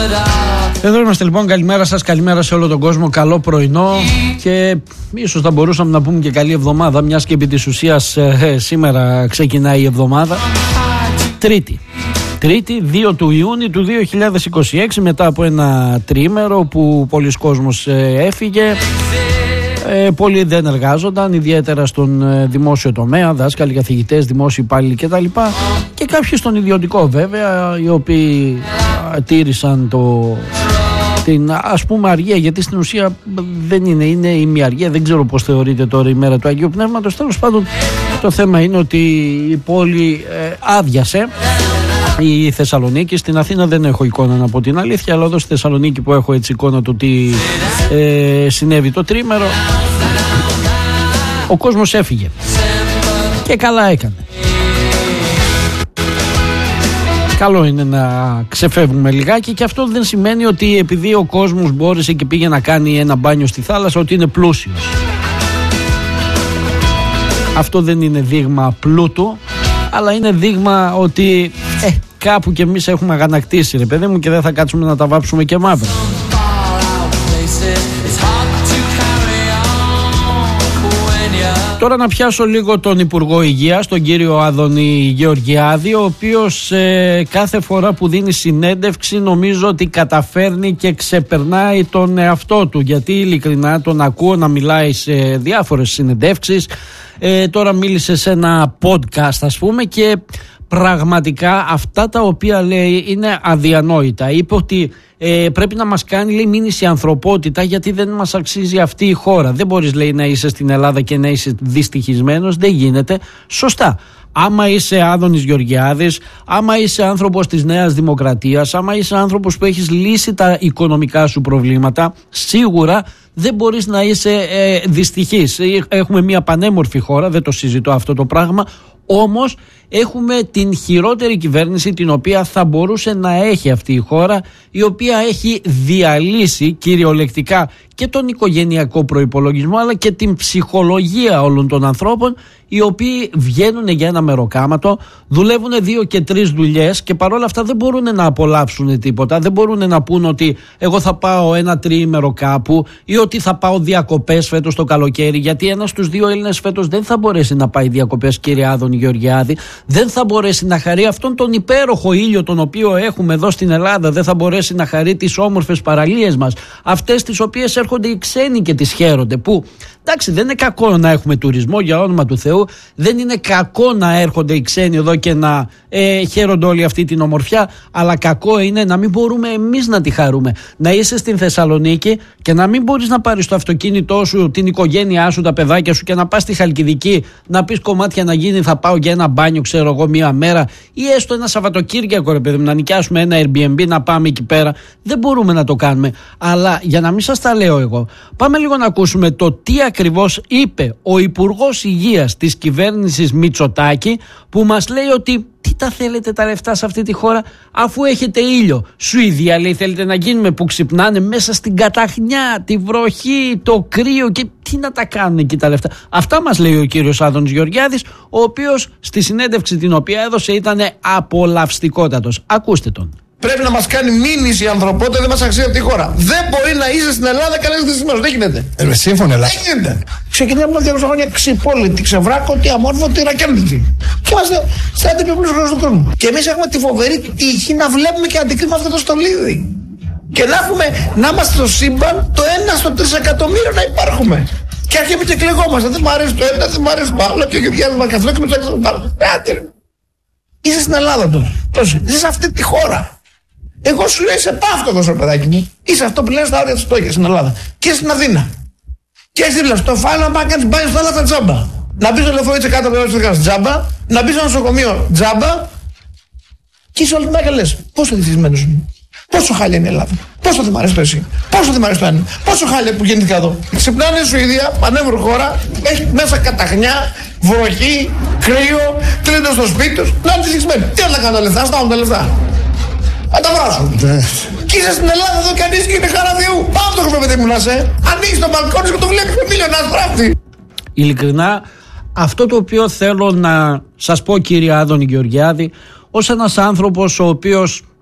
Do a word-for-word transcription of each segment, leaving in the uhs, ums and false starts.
Εδώ είμαστε λοιπόν, καλημέρα σας, καλημέρα σε όλο τον κόσμο, καλό πρωινό και ίσως θα μπορούσαμε να πούμε και καλή εβδομάδα, μιας και επί της ουσίας ε, σήμερα ξεκινάει η εβδομάδα. Τρίτη, Τρίτη, δύο του Ιούνιου του δύο χιλιάδες είκοσι έξι, μετά από ένα τριήμερο που πολλοί κόσμος ε, έφυγε. Ε, πολλοί δεν εργάζονταν, ιδιαίτερα στον ε, δημόσιο τομέα, δάσκαλοι, καθηγητές, δημόσιοι υπάλληλοι κτλ. Και κάποιοι στον ιδιωτικό βέβαια, οι οποίοι α, τήρησαν το, την ας πούμε αργία, γιατί στην ουσία δεν είναι, είναι ημιαργία, δεν ξέρω πώς θεωρείται τώρα η μέρα του Αγίου Πνεύματος. Τέλος πάντων, το θέμα είναι ότι η πόλη ε, άδειασε. Η Θεσσαλονίκη, στην Αθήνα δεν έχω εικόνα να πω την αλήθεια, αλλά εδώ στη Θεσσαλονίκη που έχω έτσι εικόνα του τι ε, συνέβη το τρίμερο, ο κόσμος έφυγε και καλά έκανε. Καλό είναι να ξεφεύγουμε λιγάκι και αυτό δεν σημαίνει ότι επειδή ο κόσμος μπόρεσε και πήγε να κάνει ένα μπάνιο στη θάλασσα ότι είναι πλούσιος. Αυτό δεν είναι δείγμα πλούτου, αλλά είναι δείγμα ότι ε, κάπου κι εμείς έχουμε αγανακτήσει, ρε παιδί μου, και δεν θα κάτσουμε να τα βάψουμε και μαύρα. Τώρα να πιάσω λίγο τον Υπουργό Υγείας, τον κύριο Άδωνη Γεωργιάδη, ο οποίος ε, κάθε φορά που δίνει συνέντευξη νομίζω ότι καταφέρνει και ξεπερνάει τον εαυτό του, γιατί ειλικρινά τον ακούω να μιλάει σε διάφορες συνεντεύξεις. Ε, τώρα μίλησε σε ένα podcast ας πούμε και πραγματικά αυτά τα οποία λέει είναι αδιανόητα. Είπε ότι ε, πρέπει να μας κάνει, λέει, μήνυση η ανθρωπότητα γιατί δεν μας αξίζει αυτή η χώρα. Δεν μπορείς, λέει, να είσαι στην Ελλάδα και να είσαι δυστυχισμένος, δεν γίνεται. Σωστά. Άμα είσαι Άδωνης Γεωργιάδης, άμα είσαι άνθρωπος της Νέας Δημοκρατίας, άμα είσαι άνθρωπος που έχεις λύσει τα οικονομικά σου προβλήματα, σίγουρα δεν μπορείς να είσαι ε, δυστυχής. Έχουμε μια πανέμορφη χώρα, δεν το συζητώ αυτό το πράγμα, όμως έχουμε την χειρότερη κυβέρνηση την οποία θα μπορούσε να έχει αυτή η χώρα, η οποία έχει διαλύσει κυριολεκτικά και τον οικογενειακό προϋπολογισμό αλλά και την ψυχολογία όλων των ανθρώπων, οι οποίοι βγαίνουν για ένα μεροκάματο, δουλεύουν δύο και τρεις δουλειές και παρόλα αυτά δεν μπορούν να απολαύσουν τίποτα, δεν μπορούν να πούν ότι εγώ θα πάω ένα τριήμερο κάπου ή ότι θα πάω διακοπές φέτος το καλοκαίρι, γιατί ένας στους δύο Έλληνες φέτος δεν θα μπορέσει να πάει διακοπές, κύριε Άδωνη Γεωργιάδη, δεν θα μπορέσει να χαρεί αυτόν τον υπέροχο ήλιο τον οποίο έχουμε εδώ στην Ελλάδα, δεν θα μπορέσει να χαρεί τις όμορφες παραλίες μας, αυτές τις οποίες έρχονται οι ξένοι και τις χαίρονται, που εντάξει δεν είναι κακό να έχουμε τουρισμό, για όνομα του Θεού, δεν είναι κακό να έρχονται οι ξένοι εδώ και να ε, χαίρονται όλη αυτή την ομορφιά, αλλά κακό είναι να μην μπορούμε εμείς να τη χαρούμε. Να είσαι στην Θεσσαλονίκη και να μην μπορείς να πάρεις το αυτοκίνητό σου, την οικογένειά σου, τα παιδάκια σου και να πας στη Χαλκιδική να πεις κομμάτια να γίνει, θα πάω για ένα μπάνιο, ξέρω εγώ, μία μέρα ή έστω ένα Σαββατοκύριακο, ρε παιδί μου, να νοικιάσουμε ένα Airbnb, να πάμε εκεί πέρα. Δεν μπορούμε να το κάνουμε. Αλλά για να μην σας τα λέω εγώ, πάμε λίγο να ακούσουμε το τι ακριβώς είπε ο Υπουργός Υγείας της κυβέρνησης Μητσοτάκη, που μας λέει ότι τι τα θέλετε τα λεφτά σε αυτή τη χώρα αφού έχετε ήλιο. Σουηδία, λέει, θέλετε να γίνουμε, που ξυπνάνε μέσα στην καταχνιά, τη βροχή, το κρύο, και τι να τα κάνουν εκεί τα λεφτά. Αυτά μας λέει ο κύριος Άδωνης Γεωργιάδης, ο οποίος στη συνέντευξη την οποία έδωσε ήταν απολαυστικότατος. Ακούστε τον. Πρέπει να μας κάνει μήνυση η ανθρωπότητα, δεν μας αξίζει αυτή η χώρα. Δεν μπορεί να είσαι στην Ελλάδα κανένα δυστυχισμένος. Δεν γίνεται. Ε, σύμφωνα, αλλά. Δεν γίνεται. Ξεκινάμε με διακόσια χρόνια ξυπόλυτη, ξεβράκωτη, αμόρφωτη, ρακέρδητη. Και είμαστε στα έντυπη πλούσια χώρα του κόσμου. Και εμείς έχουμε τη φοβερή τύχη να βλέπουμε και αντικρίνουμε αυτό το στολίδι. Και να έχουμε, να είμαστε στο σύμπαν το ένα στο τρεις εκατομμύριο να υπάρχουμε. Και αρχίζουμε και κλεγόμαστε. Δεν μου αρέσει το ένα, δεν μου αρέσει το άλλο. Και ο Γεωργιάδης μα καθόλου και με το άλλο. Είσαι στην Ελλάδα τώρα. Είσαι σε αυτή τη χώρα. Εγώ σου λέω είσαι πάυτο στο παιδάκι μου. Είσαι αυτό που λένε στα όρια της φτώχειας στην Ελλάδα. Και στην Αθήνα. Και εσύ δίπλα στο φάλα να κάνει μπάνιο στα άλλα τα τζάμπα. Να μπει στο λεωφορείο κάτω από το λεωφορείο τζάμπα. Να μπει στο νοσοκομείο τζάμπα. Και είσαι όλη τη μέρα λες πόσο δυστυχισμένος είμαι. Πόσο χάλια είναι η Ελλάδα. Πόσο δεν μ' αρέσει το εσύ. Πόσο δεν μ' αρέσει το ένα. Πόσο χάλια που γεννήθηκα εδώ. Ξυπνάνε η Σουηδία, πανέμορφη χώρα. Έχει μέσα καταχνιά, βροχή, κρύο. Τρίτο στο σπίτι του. Να είναι δυστυχισμένοι. Τι να κάνουν τα λεφτά, στάουν τα λεφτά. Θα τα βράσουν. Και είσαι στην Ελλάδα εδώ και ανείς και είναι χαρά Θεού. Πάμε το παιδί μου να σε. Ανοίγεις το μπαλκόνι και το βλέπεις με μίλιονας πράφτη. Ειλικρινά, αυτό το οποίο θέλω να σας πω, κύριε Άδωνη Γεωργιάδη, ως ένας άνθρωπος ο οποίος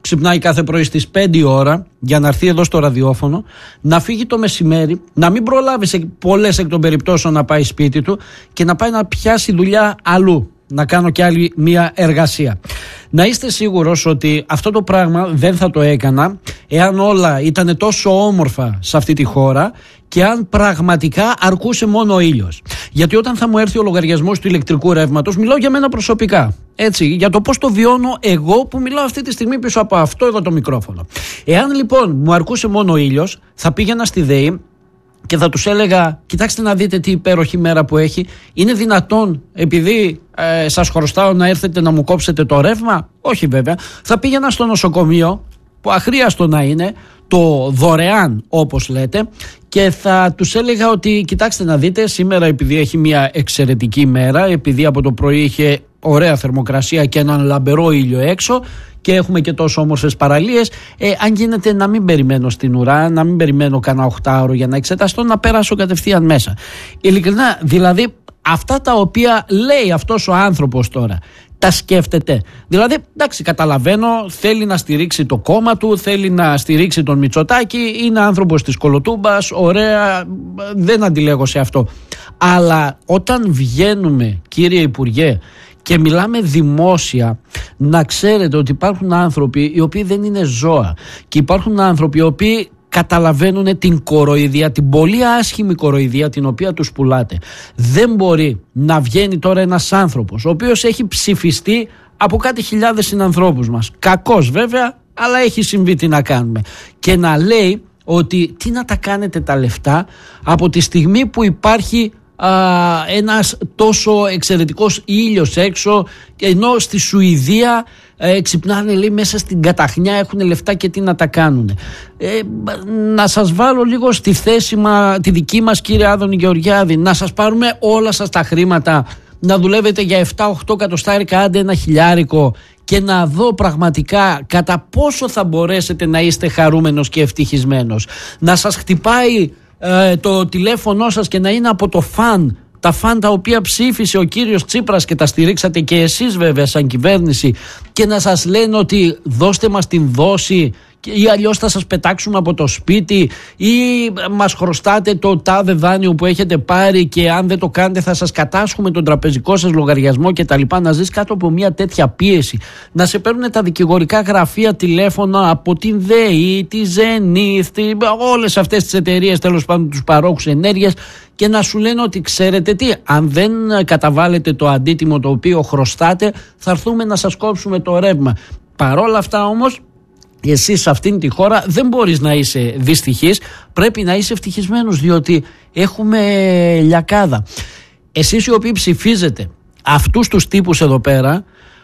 ξυπνάει κάθε πρωί στις πέντε η ώρα για να έρθει εδώ στο ραδιόφωνο, να φύγει το μεσημέρι, να μην προλάβει σε πολλές εκ των περιπτώσεων να πάει σπίτι του και να πάει να πιάσει δουλειά αλλού, να κάνω κι άλλη μία εργασία. Να είστε σίγουρος ότι αυτό το πράγμα δεν θα το έκανα εάν όλα ήταν τόσο όμορφα σε αυτή τη χώρα και αν πραγματικά αρκούσε μόνο ο ήλιος. Γιατί όταν θα μου έρθει ο λογαριασμός του ηλεκτρικού ρεύματος, μιλάω για μένα προσωπικά. Έτσι, για το πώς το βιώνω εγώ που μιλάω αυτή τη στιγμή πίσω από αυτό εδώ το μικρόφωνο. Εάν λοιπόν μου αρκούσε μόνο ο ήλιος, θα πήγαινα στη ΔΕΗ και θα τους έλεγα, κοιτάξτε να δείτε τι υπέροχη μέρα που έχει. Είναι δυνατόν, επειδή ε, σας χρωστάω, να έρθετε να μου κόψετε το ρεύμα? Όχι βέβαια. Θα πήγαινα στο νοσοκομείο, που αχρίαστο να είναι, το δωρεάν όπως λέτε, και θα τους έλεγα ότι κοιτάξτε να δείτε, σήμερα επειδή έχει μια εξαιρετική μέρα, επειδή από το πρωί είχε ωραία θερμοκρασία και έναν λαμπερό ήλιο έξω και έχουμε και τόσο όμορφες παραλίες, ε, αν γίνεται να μην περιμένω στην ουρά, να μην περιμένω κανένα οχτάωρο για να εξεταστώ, να περάσω κατευθείαν μέσα. Ειλικρινά, δηλαδή αυτά τα οποία λέει αυτός ο άνθρωπος τώρα, τα σκέφτεται? Δηλαδή, εντάξει, καταλαβαίνω, θέλει να στηρίξει το κόμμα του, θέλει να στηρίξει τον Μητσοτάκη, είναι άνθρωπος της Κολοτούμπας, ωραία, δεν αντιλέγω σε αυτό. Αλλά όταν βγαίνουμε, κύριε Υπουργέ, και μιλάμε δημόσια, να ξέρετε ότι υπάρχουν άνθρωποι οι οποίοι δεν είναι ζώα και υπάρχουν άνθρωποι οι οποίοι καταλαβαίνουν την κοροϊδία, την πολύ άσχημη κοροϊδία την οποία τους πουλάτε. Δεν μπορεί να βγαίνει τώρα ένας άνθρωπος ο οποίος έχει ψηφιστεί από κάτι χιλιάδες συνανθρώπους μας, κακός βέβαια, αλλά έχει συμβεί, τι να κάνουμε, και να λέει ότι τι να τα κάνετε τα λεφτά από τη στιγμή που υπάρχει α, ένας τόσο εξαιρετικός ήλιος έξω, ενώ στη Σουηδία ε, ξυπνάνε, λέει, μέσα στην καταχνιά, έχουν λεφτά και τι να τα κάνουν. Ε, να σας βάλω λίγο στη θέση μα, τη δική μας, κύριε Άδωνη Γεωργιάδη, να σας πάρουμε όλα σας τα χρήματα, να δουλεύετε για επτά οχτώ εκατοστάρικα, άντε ένα χιλιάρικο, και να δω πραγματικά κατά πόσο θα μπορέσετε να είστε χαρούμενος και ευτυχισμένος. Να σας χτυπάει ε, το τηλέφωνό σας και να είναι από το φαν, τα φαν τα οποία ψήφισε ο κύριος Τσίπρας και τα στηρίξατε και εσείς βέβαια σαν κυβέρνηση, και να σας λένε ότι δώστε μας την δόση ή αλλιώς θα σας πετάξουμε από το σπίτι, ή μας χρωστάτε το τάδε δάνειο που έχετε πάρει και αν δεν το κάνετε θα σας κατάσχουμε τον τραπεζικό σας λογαριασμό και τα λοιπά. Να ζεις κάτω από μια τέτοια πίεση, να σε παίρνουν τα δικηγορικά γραφεία τηλέφωνα από την ΔΕΗ, τη Zenith, όλες αυτές τις εταιρείες, τέλος πάντων τους παρόχους ενέργειας, και να σου λένε ότι ξέρετε τι, αν δεν καταβάλλετε το αντίτιμο το οποίο χρωστάτε, θα έρθουμε να σας κόψουμε το ρεύμα. Παρόλα αυτά όμως, εσύ σε αυτήν τη χώρα δεν μπορείς να είσαι δυστυχής, πρέπει να είσαι ευτυχισμένος, διότι έχουμε λιακάδα. Εσείς οι οποίοι ψηφίζετε αυτούς τους τύπους εδώ πέρα,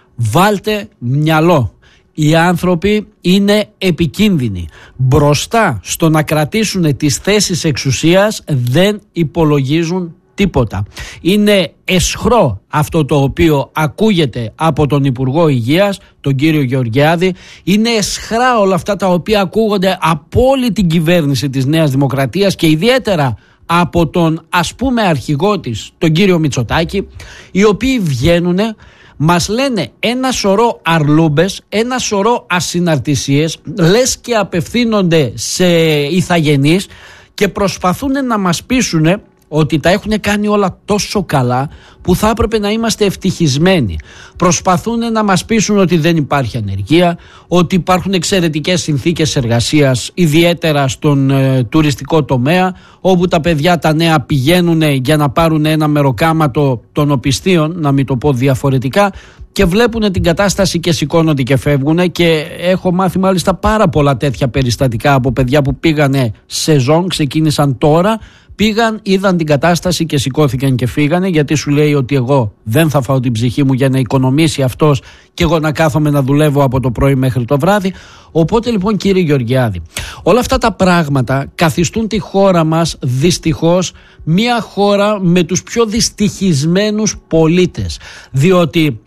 βάλτε μυαλό. Οι άνθρωποι είναι επικίνδυνοι. Μπροστά στο να κρατήσουν τις θέσεις εξουσίας δεν υπολογίζουν τίποτα. Είναι αισχρό αυτό το οποίο ακούγεται από τον Υπουργό Υγείας, τον κύριο Γεωργιάδη. Είναι αισχρά όλα αυτά τα οποία ακούγονται από όλη την κυβέρνηση της Νέας Δημοκρατίας και ιδιαίτερα από τον, ας πούμε, αρχηγό της, τον κύριο Μητσοτάκη, οι οποίοι βγαίνουν, μας λένε ένα σωρό αρλούμπες, ένα σωρό ασυναρτησίες, λες και απευθύνονται σε ηθαγενείς και προσπαθούν να μας πείσουν ότι τα έχουν κάνει όλα τόσο καλά που θα έπρεπε να είμαστε ευτυχισμένοι. Προσπαθούν να μας πείσουν ότι δεν υπάρχει ανεργία, ότι υπάρχουν εξαιρετικές συνθήκες εργασίας, ιδιαίτερα στον ε, τουριστικό τομέα, όπου τα παιδιά τα νέα πηγαίνουν για να πάρουν ένα μεροκάματο των οπισθίων, να μην το πω διαφορετικά, και βλέπουν την κατάσταση και σηκώνονται και φεύγουν. Και έχω μάθει μάλιστα πάρα πολλά τέτοια περιστατικά από παιδιά που πήγανε σεζόν, ξεκίνησαν τώρα, πήγαν, είδαν την κατάσταση και σηκώθηκαν και φύγανε, γιατί σου λέει ότι εγώ δεν θα φάω την ψυχή μου για να οικονομήσει αυτός και εγώ να κάθομαι να δουλεύω από το πρωί μέχρι το βράδυ. Οπότε λοιπόν, κύριε Γεωργιάδη, όλα αυτά τα πράγματα καθιστούν τη χώρα μας δυστυχώς μια χώρα με τους πιο δυστυχισμένους πολίτες, διότι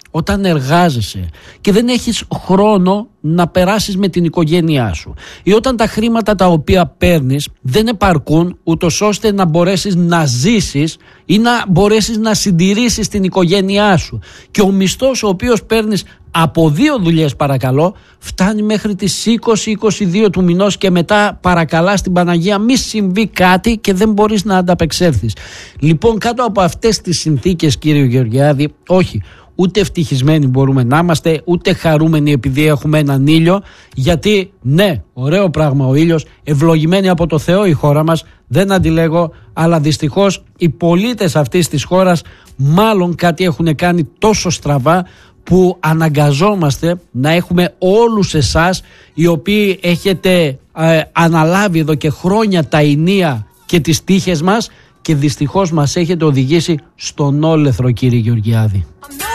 όταν εργάζεσαι και δεν έχεις χρόνο να περάσεις με την οικογένειά σου, ή όταν τα χρήματα τα οποία παίρνεις δεν επαρκούν ούτως ώστε να μπορέσεις να ζήσεις ή να μπορέσεις να συντηρήσεις την οικογένειά σου, και ο μισθός ο οποίος παίρνεις από δύο δουλειές, παρακαλώ, φτάνει μέχρι τις είκοσι είκοσι δύο του μηνός, και μετά παρακαλά στην Παναγία μη συμβεί κάτι και δεν μπορείς να ανταπεξέλθεις. Λοιπόν, κάτω από αυτές τις συνθήκες, κύριε Γεωργιάδη, όχι, ούτε ευτυχισμένοι μπορούμε να είμαστε, ούτε χαρούμενοι επειδή έχουμε έναν ήλιο, γιατί ναι, ωραίο πράγμα ο ήλιος, ευλογημένη από το Θεό η χώρα μας, δεν αντιλέγω, αλλά δυστυχώς οι πολίτες αυτής της χώρας μάλλον κάτι έχουν κάνει τόσο στραβά, που αναγκαζόμαστε να έχουμε όλους εσάς οι οποίοι έχετε ε, αναλάβει εδώ και χρόνια τα ηνία και τις τύχες μας, και δυστυχώς μας έχετε οδηγήσει στον όλεθρο, κύριε Γεωργιάδη.